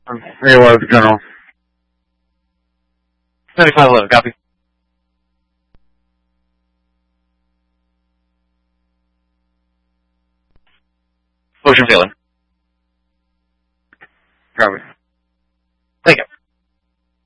It was General. 7511, copy. Motion failing. Copy.